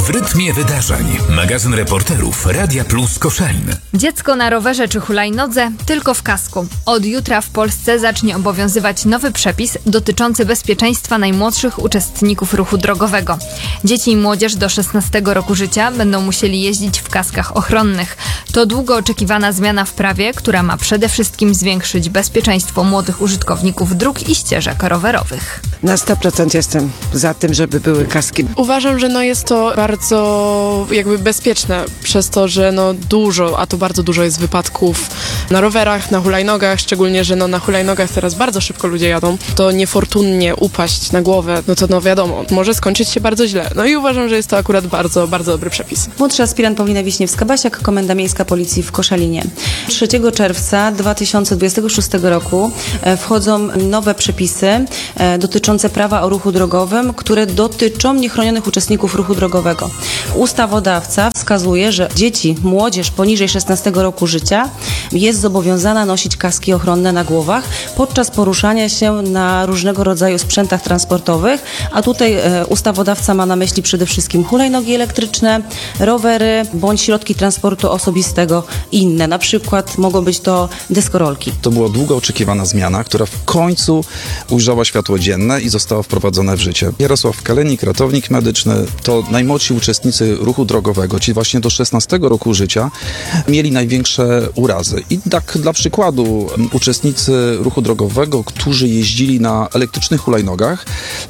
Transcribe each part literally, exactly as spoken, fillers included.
W rytmie wydarzeń. Magazyn reporterów Radia Plus Koszalin. Dziecko na rowerze czy hulajnodze tylko w kasku. Od jutra w Polsce zacznie obowiązywać nowy przepis dotyczący bezpieczeństwa najmłodszych uczestników ruchu drogowego. Dzieci i młodzież do szesnastego roku życia będą musieli jeździć w kaskach ochronnych. To długo oczekiwana zmiana w prawie, która ma przede wszystkim zwiększyć bezpieczeństwo młodych użytkowników dróg i ścieżek rowerowych. Na sto procent jestem za tym, żeby były kaski. Uważam, że no jest to bardzo jakby bezpieczne przez to, że no dużo, a to bardzo dużo jest wypadków na rowerach, na hulajnogach, szczególnie, że no na hulajnogach teraz bardzo szybko ludzie jadą. To niefortunnie upaść na głowę, no to no wiadomo, może skończyć się bardzo źle. No i uważam, że jest to akurat bardzo, bardzo dobry przepis. Młodszy aspirant Paulina Wiśniewska-Basiak, Komenda Miejska Policji w Koszalinie. trzeciego czerwca dwa tysiące dwudziestego szóstego roku wchodzą nowe przepisy dotyczące prawa o ruchu drogowym, które dotyczą niechronionych uczestników ruchu drogowego. Ustawodawca wskazuje, że dzieci, młodzież poniżej szesnastego roku życia jest zobowiązana nosić kaski ochronne na głowach podczas poruszania się na różnego rodzaju sprzętach transportowych, a tutaj e, ustawodawca ma na myśli przede wszystkim hulajnogi elektryczne, rowery bądź środki transportu osobistego i inne. Na przykład mogą być to deskorolki. To była długo oczekiwana zmiana, która w końcu ujrzała światło dzienne i została wprowadzona w życie. Jarosław Kalenik, ratownik medyczny, to najmłodsi uczestnicy ruchu drogowego, ci właśnie do szesnastego roku życia, mieli największe urazy. I tak dla przykładu uczestnicy ruchu drogowego, którzy jeździli na elektrycznych hulajnogach,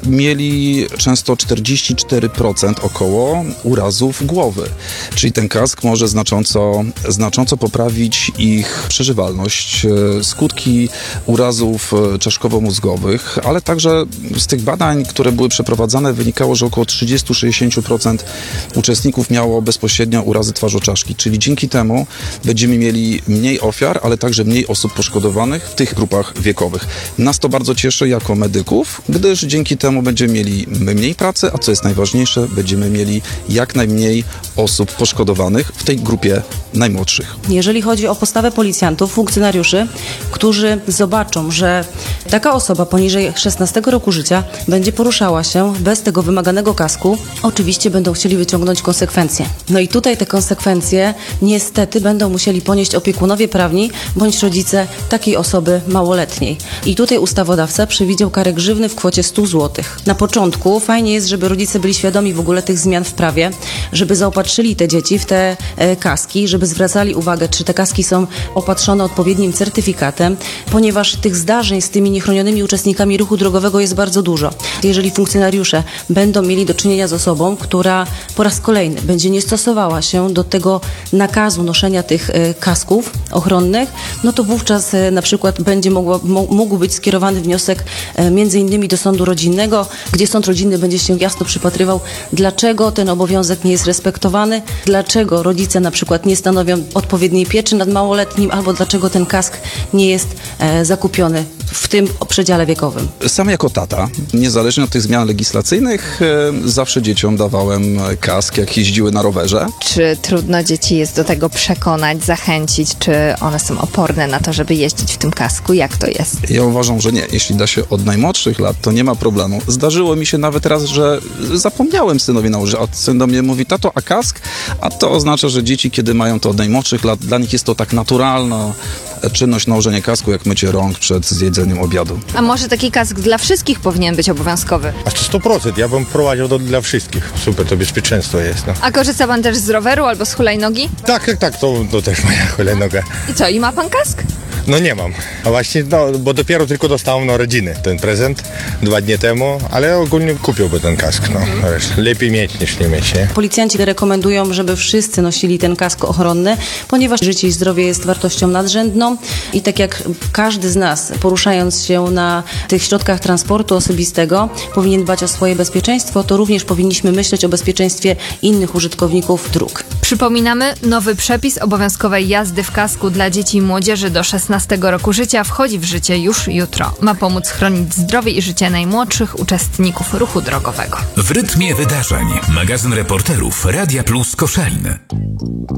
mieli często czterdzieści cztery procent około urazów głowy. Czyli ten kask może znacząco, znacząco poprawić ich przeżywalność, skutki urazów czaszkowo-mózgowych, ale także z tych badań, które były przeprowadzane, wynikało, że około trzydzieści do sześćdziesięciu procent uczestników miało bezpośrednio urazy twarzoczaszki. Czyli dzięki temu będziemy mieli mniej ofiar, ale także mniej osób poszkodowanych w tych grupach wiekowych. Nas to bardzo cieszy jako medyków, gdyż dzięki temu będziemy mieli mniej pracy, a co jest najważniejsze, będziemy mieli jak najmniej osób poszkodowanych w tej grupie najmłodszych. Jeżeli chodzi o postawę policjantów, funkcjonariuszy, którzy zobaczą, że taka osoba poniżej szesnastego roku życia będzie poruszała się bez tego wymaganego kasku, oczywiście będą chcieli wyciągnąć konsekwencje. No i tutaj te konsekwencje niestety będą musieli ponieść opiekunowie prawni bądź rodzice takiej osoby małoletniej. I tutaj ustawodawca przewidział karę grzywny w kwocie stu złotych. Na początku fajnie jest, żeby rodzice byli świadomi w ogóle tych zmian w prawie, żeby zaopatrzyli te dzieci w te e, kaski, żeby zwracali uwagę, czy te kaski są opatrzone odpowiednim certyfikatem, ponieważ tych zdarzeń z tymi niechronionymi uczestnikami ruchu drogowego jest bardzo dużo. Jeżeli funkcjonariusze będą mieli do czynienia z osobą, która po raz kolejny będzie nie stosowała się do tego nakazu noszenia tych e, kasków ochronnych, no to wówczas e, na przykład będzie mogło, mógł być skierowany wniosek e, między innymi do sądu rodzinnego, gdzie sąd rodzinny będzie się jasno przypatrywał, dlaczego ten obowiązek nie jest respektowany, dlaczego rodzice na przykład nie stanowią odpowiedniej pieczy nad małoletnim, albo dlaczego ten kask nie jest e, zakupiony w tym przedziale wiekowym. Sam jako tata, niezależnie od tych zmian legislacyjnych, e, zawsze dzieciom dawałem kask, jak jeździły na rowerze. Czy trudno dzieci jest do tego przekonać, zachęcić, czy one są oporne na to, żeby jeździć w tym kasku? Jak to jest? Ja uważam, że nie. Jeśli da się od najmłodszych lat, to nie ma problemu. Zdarzyło mi się nawet raz, że zapomniałem synowi nałożyć, a syn do mnie mówi: tato, a kask? A to oznacza, że dzieci, kiedy mają to od najmłodszych lat, dla nich jest to tak naturalna czynność nałożenie kasku, jak mycie rąk przed zjedzeniem obiadu. A może taki kask dla wszystkich powinien być obowiązkowy? A to sto procent. Ja bym prowadził to dla wszystkich. Super, to bezpieczeństwo jest. No. A korzysta pan też z roweru albo z hulajnogi? Tak, tak, tak. To, to też moja hulajnoga. I co, i ma pan kask? No nie mam. A właśnie, no, bo dopiero tylko dostałem na rodziny ten prezent dwa dni temu, ale ogólnie kupiłby ten kask. No. Lepiej mieć niż nie mieć, nie? Policjanci rekomendują, żeby wszyscy nosili ten kask ochronny, ponieważ życie i zdrowie jest wartością nadrzędną i tak jak każdy z nas, poruszając się na tych środkach transportu osobistego, powinien dbać o swoje bezpieczeństwo, to również powinniśmy myśleć o bezpieczeństwie innych użytkowników dróg. Przypominamy, nowy przepis obowiązkowej jazdy w kasku dla dzieci i młodzieży do szesnastego roku życia wchodzi w życie już jutro. Ma pomóc chronić zdrowie i życie najmłodszych uczestników ruchu drogowego. W rytmie wydarzeń. Magazyn reporterów Radia Plus Koszalin.